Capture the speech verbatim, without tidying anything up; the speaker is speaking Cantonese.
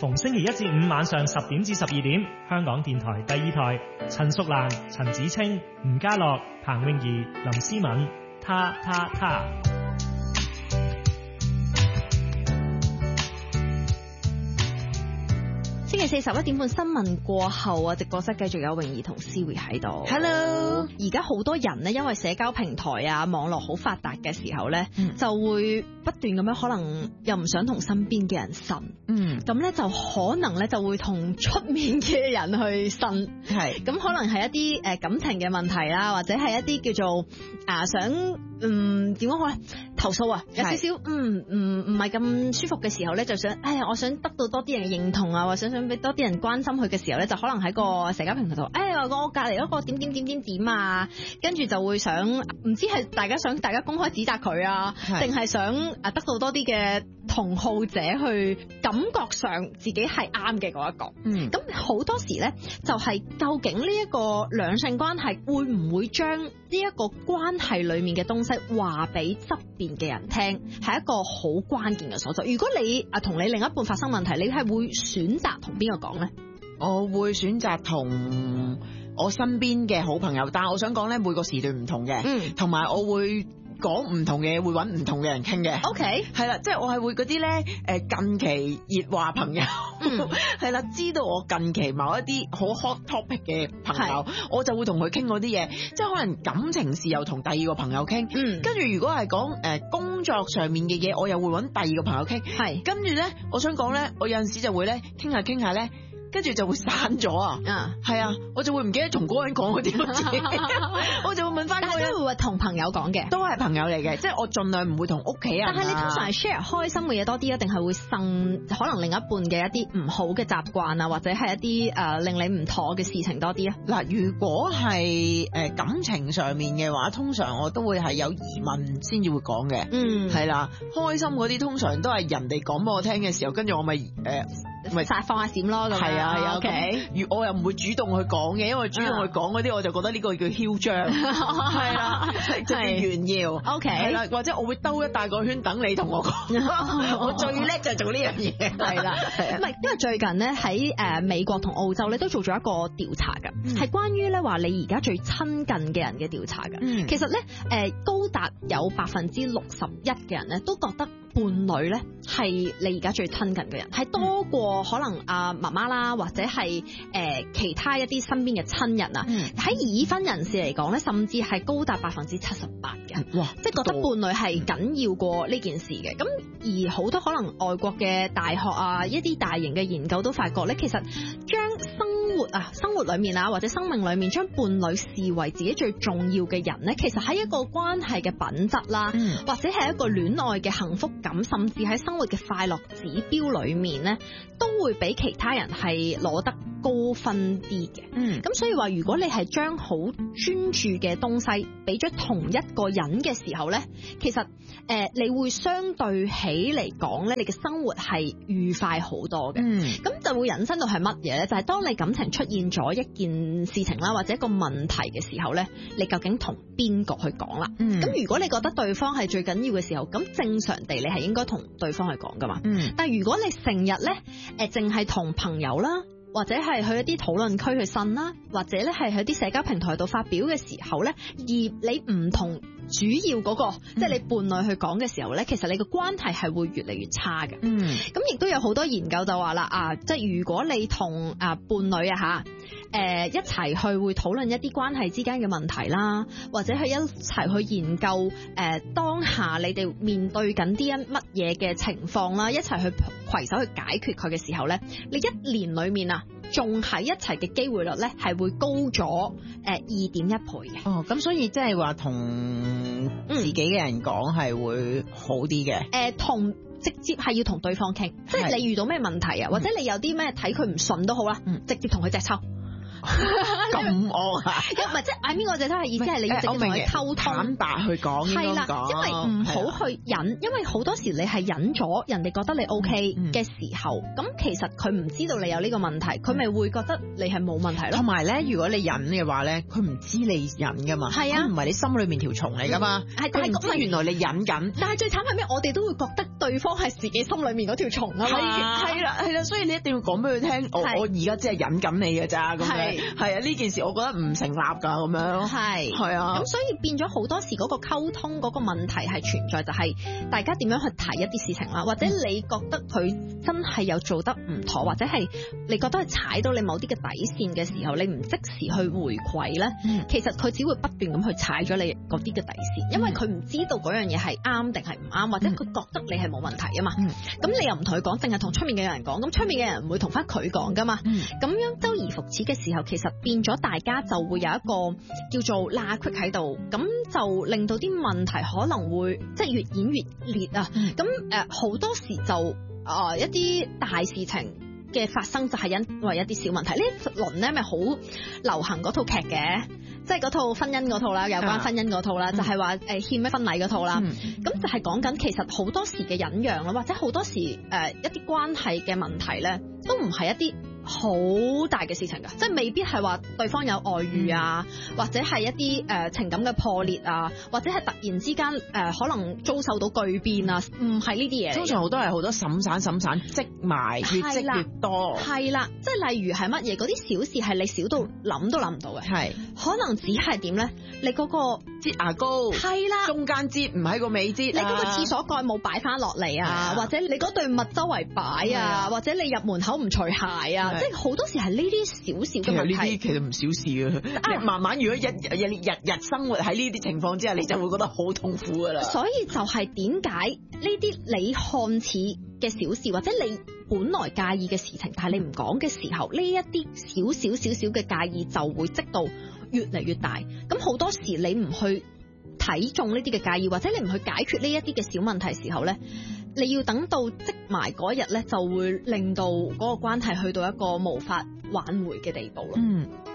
逢星期一至五晚上十點至十二點，香港電台第二台，陳淑蘭、陳子清、吳家樂、彭詠儀、林思敏，他他他。 星期四十一點半新聞過後啊，直播室繼續有泳兒同 Siri 喺度。 Hello， 而家好多人呢，因為社交平台啊、網絡好發達嘅時候呢，嗯、就會不斷咁樣，可能又唔想同身邊嘅人呻，嗯，咁呢就可能呢就會同出面嘅人去呻，係，咁可能係一啲誒感情嘅問題啦，或者係一啲叫做啊想嗯點講好咧，投訴啊，有少少嗯唔唔係咁舒服嘅時候呢，就想，哎呀，我想得到多啲人嘅認同啊，或者想俾多啲人關心佢嘅時候咧，就可能喺個社交平台度，哎呀，我隔離嗰個點點點點點啊，跟住就會想，唔知係大家想大家公開指責佢啊，定係想啊得到多啲嘅同好者去感覺上自己係啱嘅嗰一個。嗯，咁好多時咧，就係、是、究竟呢一個兩性關係會唔會將呢一個關係裡面嘅東西話俾側邊嘅人聽，係一個好關鍵嘅所在。如果你啊同你另一半發生問題，你係會選擇同邊個講呢？ 我會選擇同我身邊嘅好朋友，但係我想講呢，每個時段唔同嘅，嗯，同埋我會講唔同嘅嘢，會揾唔同嘅人傾嘅。OK， 係啦，即係我係會嗰啲呢，誒近期熱話朋友，係啦、嗯，知道我近期某一啲好 hot topic 嘅朋友，我就會同佢傾嗰啲嘢，即係可能感情事又同第二個朋友傾，嗯，跟住如果係講誒工作上面嘅嘢，我又會揾第二個朋友傾，係，跟住呢，我想講呢，我有陣時就會呢傾下傾下呢。跟住就會散咗啊！啊，係啊，我就會唔記得同嗰個人講嗰啲乜嘢，我就會問翻。但係都會同朋友講嘅，都係朋友嚟嘅，即係我盡量唔會同屋企人。但係你通常係 share 開心嘅嘢多啲啊，定係會呻可能另一半嘅一啲唔好嘅習慣啊，或者係一啲誒、呃、令你唔妥嘅事情多啲啊？嗱，如果係誒感情上面嘅話，通常我都會係有疑問先至會講嘅。嗯，係啦，開心嗰啲通常都係人哋講俾我聽嘅時候，跟住我咪誒。呃咪放下閃咯，咁係啊係啊 ，OK。如我又唔會主動去講嘅，因為主動去講嗰啲，我就覺得呢個叫囂張，係啦，即係炫耀，OK。係啦，或者我會兜一大個圈等你同我講，我最叻就係做呢樣嘢，係啦。唔係，因為最近咧喺誒美國同澳洲咧都做咗一個調查㗎，係、嗯、關於咧話你而家最親近嘅人嘅調查㗎。嗯、其實咧誒高達有百分之六十一嘅人咧都覺得伴侶咧係你而家最親近嘅人，係多過可能阿媽媽啦，或者係誒、呃、其他一啲身邊嘅親人啊。喺、嗯、已婚人士嚟講咧，甚至係高達百分之七十八嘅，哇！即係覺得伴侶係緊要過呢件事嘅。咁而好多可能外國嘅大學啊，一啲大型嘅研究都發覺咧，其實將生活啊、生活裡面啊，或者生命裡面將伴侶視為自己最重要嘅人咧，其實喺一個關係嘅品質啦，嗯、或者係一個戀愛嘅幸福感，甚至喺生活嘅快樂指標裏面咧，都會比其他人係攞得高分啲嘅。嗯，咁所以話，如果你係將好專注嘅東西俾咗同一個人嘅時候咧，其實誒、呃、你會相對起嚟講咧，你嘅生活係愉快好多嘅。嗯，咁就會引申到係乜嘢咧？就係、是、當你感情出現咗一件事情啦，或者一個問題嘅時候咧，你究竟同邊個去講啦？嗯，咁如果你覺得對方係最緊要嘅時候，咁正常地你係應該同對方去講噶嘛。嗯，但係如果你成日咧誒淨係同朋友啦，或者係去一啲討論區去呻啦，或者咧係喺啲社交平台度發表嘅時候咧，而你唔同主要嗰、那個，嗯、即係你伴侶去講嘅時候咧，其實你個關係係會越嚟越差嘅。嗯，咁亦都有好多研究就話啦，啊，即係如果你同啊伴侶啊吓，誒、呃、一齊去會討論一啲關係之間嘅問題啦，或者係一齊去研究誒、呃、當下你哋面對緊啲乜嘢嘅情況啦，一齊去攜手去解決佢嘅時候咧，你一年裏面啊，仲喺一齊嘅機會率咧係會高咗誒二點一倍嘅。哦，咁所以即係話同自己嘅人講係會好啲嘅。誒、呃，同直接係要同對方傾，即係你遇到咩問題啊，或者你有啲咩睇佢唔順都好啦，嗯、直接同佢隻抽。 咁惡啊！ 因唔係即係 I mean 我哋都係意思係你要直接同佢溝通， 坦白去講， 係啦，因為唔好去忍，因為好多時你係忍咗，人哋覺得你 OK 嘅時候，咁、嗯、其實佢唔知道你有呢個問題，佢咪會覺得你係冇問題咯。同埋咧，如果你忍嘅話咧，佢唔知你忍噶嘛，係啊，唔係你心裏面條蟲嚟噶嘛，係、嗯，但係唔知原來你忍緊。但係最慘係咩？我哋都會覺得對方係自己心裏面嗰條蟲啊嘛，係啦係啦，所以你一定要講俾佢聽，我我而家只係忍緊你嘅咋，咁樣係啊，呢件事我覺得唔成立㗎，咁樣係係啊，咁所以變咗好多時嗰個溝通嗰個問題係存在，就係大家點樣去睇一啲事情啦，或者你覺得佢真係有做得唔妥，或者係你覺得係踩到你某啲嘅底線嘅時候，你唔即時去回饋咧、嗯，其實佢只會不斷咁去踩咗你嗰啲嘅底線，因為佢唔知道嗰樣嘢係啱定係唔啱，或者佢覺得你係冇問題啊嘛，咁、嗯、你又唔同佢講，淨係同出面嘅人講，咁出面嘅人唔會同翻佢講噶嘛，咁、嗯、樣周而復始嘅時候，其實變咗大家就會有一個叫做罅隙喺度，咁就令到啲問題可能會即係越演越烈啊！咁誒好多時就啊、呃、一啲大事情嘅發生就係因為一啲小問題。呢一輪咧咪好流行嗰套劇嘅，即係嗰套婚姻嗰套啦，有關婚姻嗰套啦，啊、就係話誒欠咩婚禮嗰套啦。咁、嗯、就係講緊其實好多時嘅忍讓啦，或者好多時誒、呃、一啲關係嘅問題咧，都唔係一啲好大嘅事情㗎，即係未必係話對方有外遇啊，嗯、或者係一啲誒、呃、情感嘅破裂啊，或者係突然之間誒、呃、可能遭受到巨變啊，唔係呢啲嘢。通常好多係好多散散散散積埋，越積越多。係啦，即係例如係乜嘢？嗰啲小事係你少到諗都諗唔到嘅。係，可能只係點咧？你嗰個擠牙膏係啦，中間擠唔喺個尾擠，你嗰個廁所蓋冇擺翻落嚟啊，或者你嗰對襪周圍擺啊，或者你入門口唔除鞋啊。即係好多時係呢啲小小嘅問題，其實呢啲其實唔小事啊！慢慢如果日日日日生活喺呢啲情況之下，你就會覺得好痛苦噶啦。所以就係點解呢啲你看似嘅小事，或者你本來介意嘅事情，但係你唔講嘅時候，呢一啲少少少少嘅介意就會積到越嚟越大。咁好多時你唔去睇中呢啲嘅介意，或者你唔去解決呢一啲嘅小問題時候咧，你要等到積埋嗰日咧，就會令到嗰個關係去到一個無法挽回嘅地步咯。嗯。